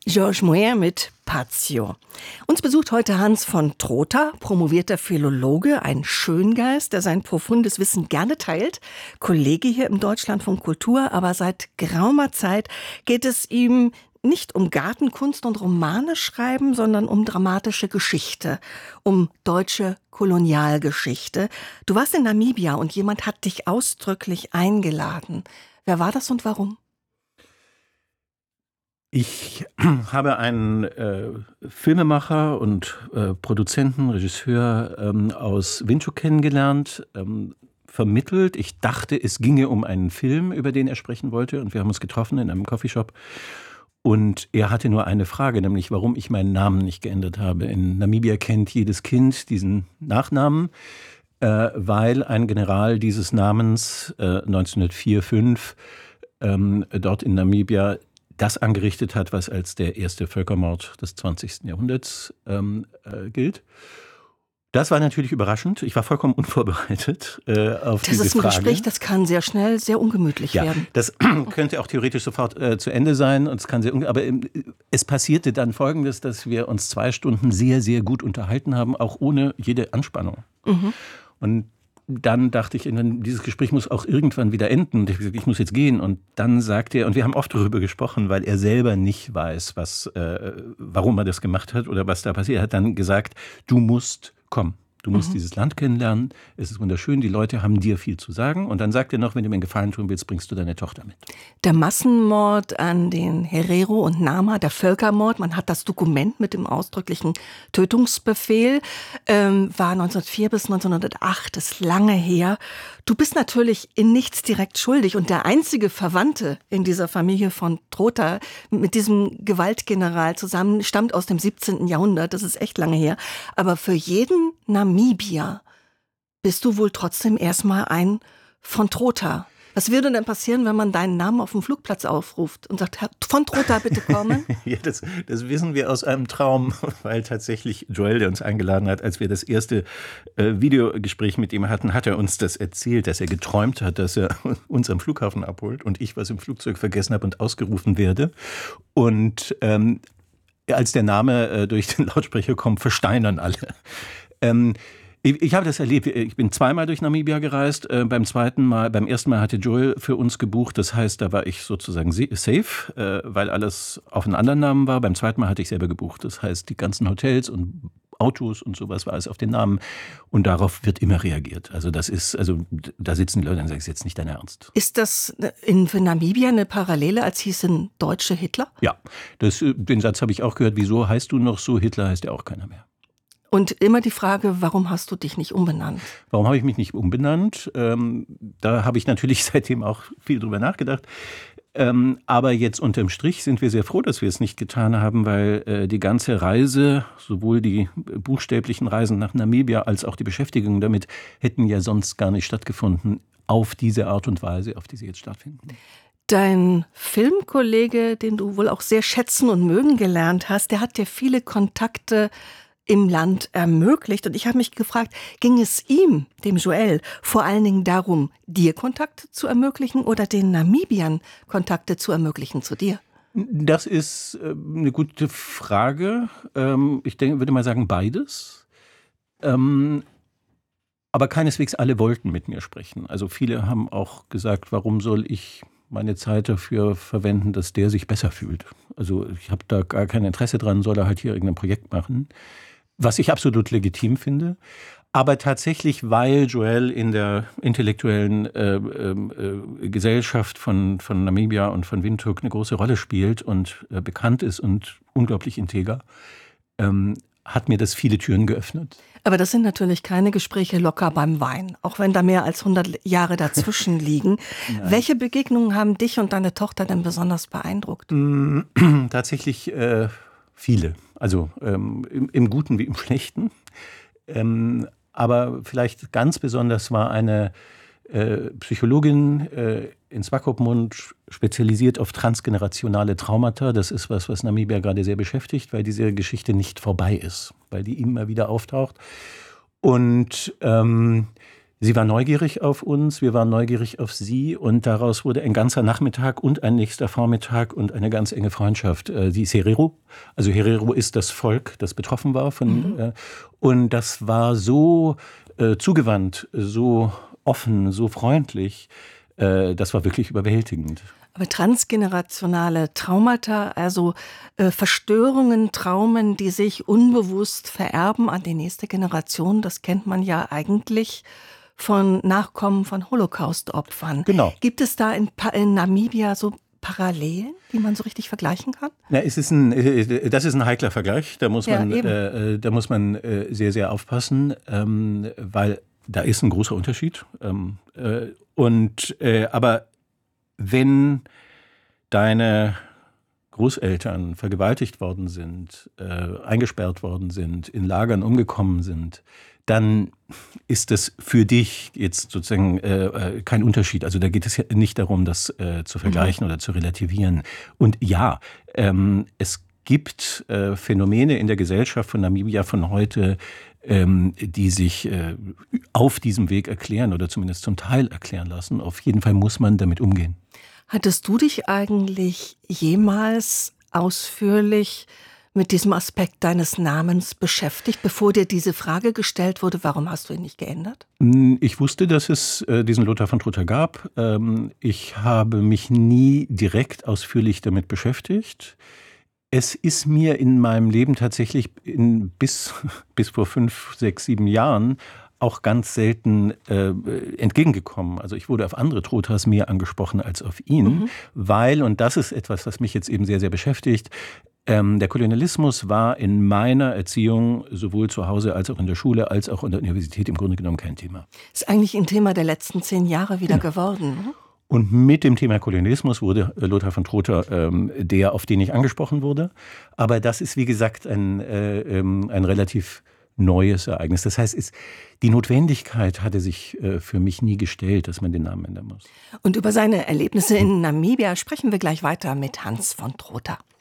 Georges Moyer mit Patio. Uns besucht heute Hans von Trotha, promovierter Philologe, ein Schöngeist, der sein profundes Wissen gerne teilt. Kollege hier im Deutschlandfunk Kultur, aber seit geraumer Zeit geht es ihm nicht um Gartenkunst und Romane schreiben, sondern um dramatische Geschichte, um deutsche Kolonialgeschichte. Du warst in Namibia und jemand hat dich ausdrücklich eingeladen. Wer war das und warum? Ich habe einen Filmemacher und Produzenten, Regisseur aus Windhoek kennengelernt, vermittelt. Ich dachte, es ginge um einen Film, über den er sprechen wollte, und wir haben uns getroffen in einem Coffeeshop. Und er hatte nur eine Frage, nämlich warum ich meinen Namen nicht geändert habe. In Namibia kennt jedes Kind diesen Nachnamen, weil ein General dieses Namens 1904/05 dort in Namibia das angerichtet hat, was als der erste Völkermord des 20. Jahrhunderts gilt. Das war natürlich überraschend. Ich war vollkommen unvorbereitet auf diese Frage. Das ist ein Gespräch, das kann sehr schnell sehr ungemütlich werden. Das könnte auch theoretisch sofort zu Ende sein. Und es kann aber es passierte dann Folgendes, dass wir uns 2 Stunden sehr, sehr gut unterhalten haben, auch ohne jede Anspannung. Mhm. Und dann dachte ich, dieses Gespräch muss auch irgendwann wieder enden. Und ich habe gesagt, ich muss jetzt gehen. Und dann sagte er, und wir haben oft darüber gesprochen, weil er selber nicht weiß, warum er das gemacht hat oder was da passiert. Er hat dann gesagt, du musst kommen. Du musst dieses Land kennenlernen. Es ist wunderschön, die Leute haben dir viel zu sagen. Und dann sagt er noch, wenn du mir einen Gefallen tun willst, bringst du deine Tochter mit. Der Massenmord an den Herero und Nama, der Völkermord, man hat das Dokument mit dem ausdrücklichen Tötungsbefehl, war 1904 bis 1908, ist lange her. Du bist natürlich in nichts direkt schuldig und der einzige Verwandte in dieser Familie von Trotha mit diesem Gewaltgeneral zusammen stammt aus dem 17. Jahrhundert, das ist echt lange her. Aber für jeden Namibia bist du wohl trotzdem erstmal ein von Trotha. Was würde denn passieren, wenn man deinen Namen auf dem Flugplatz aufruft und sagt, Herr von Trotha, bitte kommen? Ja, das wissen wir aus einem Traum, weil tatsächlich Joel, der uns eingeladen hat, als wir das erste Videogespräch mit ihm hatten, hat er uns das erzählt, dass er geträumt hat, dass er uns am Flughafen abholt und ich was im Flugzeug vergessen habe und ausgerufen werde. Und als der Name durch den Lautsprecher kommt, versteinern alle. Ich habe das erlebt. Ich bin 2-mal durch Namibia gereist. Beim ersten Mal hatte Joel für uns gebucht. Das heißt, da war ich sozusagen safe, weil alles auf einen anderen Namen war. Beim 2. Mal hatte ich selber gebucht. Das heißt, die ganzen Hotels und Autos und sowas war alles auf den Namen. Und darauf wird immer reagiert. Da sitzen die Leute und sagen, das ist jetzt nicht dein Ernst. Ist das für Namibia eine Parallele, als hießen deutsche Hitler? Ja, den Satz habe ich auch gehört. Wieso heißt du noch so? Hitler heißt ja auch keiner mehr. Und immer die Frage, warum hast du dich nicht umbenannt? Warum habe ich mich nicht umbenannt? Da habe ich natürlich seitdem auch viel drüber nachgedacht. Aber jetzt unterm Strich sind wir sehr froh, dass wir es nicht getan haben, weil die ganze Reise, sowohl die buchstäblichen Reisen nach Namibia als auch die Beschäftigung damit, hätten ja sonst gar nicht stattgefunden auf diese Art und Weise, auf die sie jetzt stattfinden. Dein Filmkollege, den du wohl auch sehr schätzen und mögen gelernt hast, der hat dir viele Kontakte im Land ermöglicht. Und ich habe mich gefragt, ging es ihm, dem Joel, vor allen Dingen darum, dir Kontakte zu ermöglichen oder den Namibiern Kontakte zu ermöglichen zu dir? Das ist eine gute Frage. Ich würde mal sagen beides. Aber keineswegs alle wollten mit mir sprechen. Also viele haben auch gesagt, warum soll ich meine Zeit dafür verwenden, dass der sich besser fühlt. Also ich habe da gar kein Interesse dran, soll er halt hier irgendein Projekt machen. Was ich absolut legitim finde. Aber tatsächlich, weil Joel in der intellektuellen Gesellschaft von Namibia und von Windhoek eine große Rolle spielt und bekannt ist und unglaublich integer, hat mir das viele Türen geöffnet. Aber das sind natürlich keine Gespräche locker beim Wein, auch wenn da mehr als 100 Jahre dazwischen liegen. Welche Begegnungen haben dich und deine Tochter denn besonders beeindruckt? Tatsächlich viele. Also im Guten wie im Schlechten. Aber vielleicht ganz besonders war eine Psychologin in Swakopmund, spezialisiert auf transgenerationale Traumata. Das ist was Namibia gerade sehr beschäftigt, weil diese Geschichte nicht vorbei ist, weil die immer wieder auftaucht. Und Sie war neugierig auf uns, wir waren neugierig auf sie und daraus wurde ein ganzer Nachmittag und ein nächster Vormittag und eine ganz enge Freundschaft. Sie ist Herero, also Herero ist das Volk, das betroffen war und das war so zugewandt, so offen, so freundlich, das war wirklich überwältigend. Aber transgenerationale Traumata, also Verstörungen, Traumen, die sich unbewusst vererben an die nächste Generation, das kennt man ja eigentlich von Nachkommen von Holocaust-Opfern. Genau. Gibt es da in Namibia so Parallelen, die man so richtig vergleichen kann? Na, das ist ein heikler Vergleich. Da muss man sehr, sehr aufpassen, weil da ist ein großer Unterschied. Aber wenn deine Großeltern vergewaltigt worden sind, eingesperrt worden sind, in Lagern umgekommen sind, dann ist es für dich jetzt sozusagen kein Unterschied. Also da geht es ja nicht darum, das zu vergleichen oder zu relativieren. Und ja, es gibt Phänomene in der Gesellschaft von Namibia von heute, die sich auf diesem Weg erklären oder zumindest zum Teil erklären lassen. Auf jeden Fall muss man damit umgehen. Hattest du dich eigentlich jemals ausführlich mit diesem Aspekt deines Namens beschäftigt, bevor dir diese Frage gestellt wurde, warum hast du ihn nicht geändert? Ich wusste, dass es diesen Lothar von Trotha gab. Ich habe mich nie direkt ausführlich damit beschäftigt. Es ist mir in meinem Leben tatsächlich bis vor 5, 6, 7 Jahren auch ganz selten entgegengekommen. Also ich wurde auf andere Trothas mehr angesprochen als auf ihn, weil, und das ist etwas, was mich jetzt eben sehr, sehr beschäftigt, der Kolonialismus war in meiner Erziehung sowohl zu Hause als auch in der Schule als auch an der Universität im Grunde genommen kein Thema. Ist eigentlich ein Thema der letzten 10 Jahre wieder geworden. Und mit dem Thema Kolonialismus wurde Lothar von Trotha der, auf den ich angesprochen wurde. Aber das ist, wie gesagt, ein relativ neues Ereignis. Das heißt, die Notwendigkeit hatte sich für mich nie gestellt, dass man den Namen ändern muss. Und über seine Erlebnisse in Namibia sprechen wir gleich weiter mit Hans von Trotha.